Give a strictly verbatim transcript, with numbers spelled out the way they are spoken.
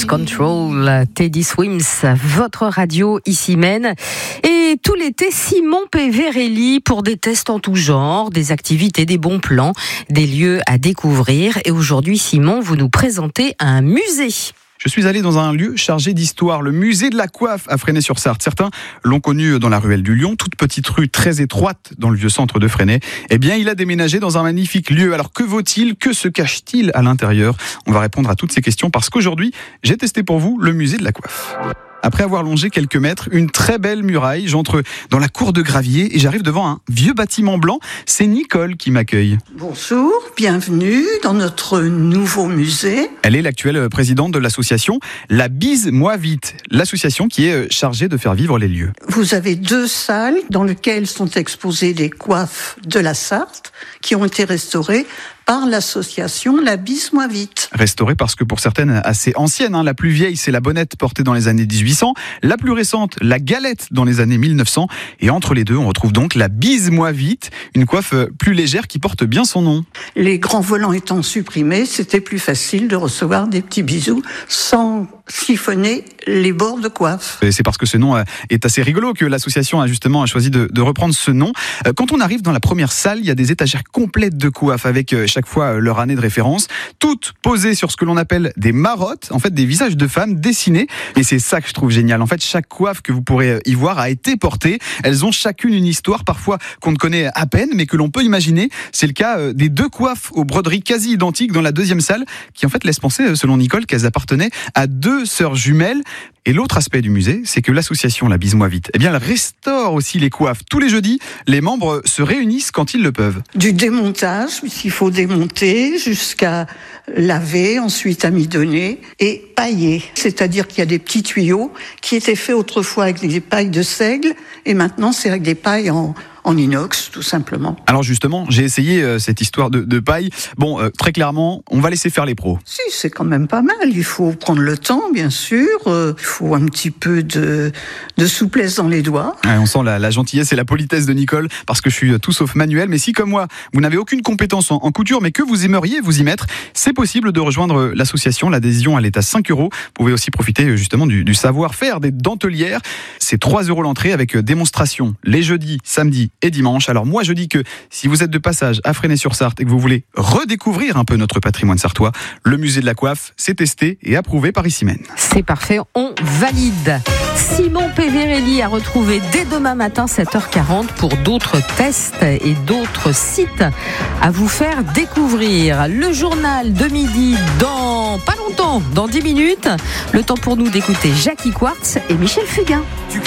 Control, Teddy Swims, votre radio ici Maine. Et tout l'été, Simon Peverelli pour des tests en tout genre, des activités, des bons plans, des lieux à découvrir. Et aujourd'hui, Simon, vous nous présentez un musée. Je suis allé dans un lieu chargé d'histoire, le musée de la coiffe à Fresnay-sur-Sarthe. Certains l'ont connu dans la ruelle du Lion, toute petite rue très étroite dans le vieux centre de Fresnay. Eh bien, il a déménagé dans un magnifique lieu. Alors, que vaut-il? Que se cache-t-il à l'intérieur? On va répondre à toutes ces questions parce qu'aujourd'hui, j'ai testé pour vous le musée de la coiffe. Après avoir longé quelques mètres, une très belle muraille, j'entre dans la cour de gravier et j'arrive devant un vieux bâtiment blanc. C'est Nicole qui m'accueille. Bonjour, bienvenue dans notre nouveau musée. Elle est l'actuelle présidente de l'association La Bise Moi Vite, l'association qui est chargée de faire vivre les lieux. Vous avez deux salles dans lesquelles sont exposées les coiffes de la Sarthe qui ont été restaurées par l'association La Bise Moi Vite. Restaurée parce que pour certaines assez anciennes, hein, la plus vieille c'est la bonnette portée dans les années dix-huit cents, la plus récente la galette dans les années mille neuf cents, et entre les deux on retrouve donc La Bise Moi Vite, une coiffe plus légère qui porte bien son nom. Les grands volants étant supprimés, c'était plus facile de recevoir des petits bisous sans siphonner les bords de coiffe. Et c'est parce que ce nom est assez rigolo que l'association a justement choisi de, de reprendre ce nom. Quand on arrive dans la première salle, il y a des étagères complètes de coiffes avec chaque fois leur année de référence, toutes posées sur ce que l'on appelle des marottes, en fait des visages de femmes dessinés. Et c'est ça que je trouve génial. En fait, chaque coiffe que vous pourrez y voir a été portée. Elles ont chacune une histoire, parfois qu'on ne connaît à peine, mais que l'on peut imaginer. C'est le cas des deux coiffes aux broderies quasi identiques dans la deuxième salle, qui en fait laissent penser, selon Nicole, qu'elles appartenaient à deux sœurs jumelles. Et l'autre aspect du musée, c'est que l'association La Bise Moi Vite, eh bien, elle restaure aussi les coiffes. Tous les jeudis, les membres se réunissent quand ils le peuvent. Du démontage, puisqu'il faut démonter, jusqu'à laver, ensuite amidonner et pailler. C'est-à-dire qu'il y a des petits tuyaux qui étaient faits autrefois avec des pailles de seigle, et maintenant c'est avec des pailles en... en inox, tout simplement. Alors justement, j'ai essayé euh, cette histoire de, de paille. Bon, euh, très clairement, on va laisser faire les pros. Si, c'est quand même pas mal. Il faut prendre le temps, bien sûr. Euh, il faut un petit peu de, de souplesse dans les doigts. Ouais, on sent la, la gentillesse et la politesse de Nicole, parce que je suis tout sauf manuel. Mais si, comme moi, vous n'avez aucune compétence en, en couture, mais que vous aimeriez vous y mettre, c'est possible de rejoindre l'association. L'adhésion, elle est à cinq euros. Vous pouvez aussi profiter justement du, du savoir-faire des dentelières. C'est trois euros l'entrée avec démonstration les jeudis, samedis et dimanche. Alors moi je dis que si vous êtes de passage à Fresnay-sur-Sarthe et que vous voulez redécouvrir un peu notre patrimoine sartois, le musée de la coiffe, c'est testé et approuvé par ici Maine. C'est parfait, on valide. Simon Peverelli à retrouver dès demain matin sept heures quarante pour d'autres tests et d'autres sites à vous faire découvrir. Le journal de midi dans pas longtemps, dans dix minutes. Le temps pour nous d'écouter Jackie Quartz et Michel Fugain.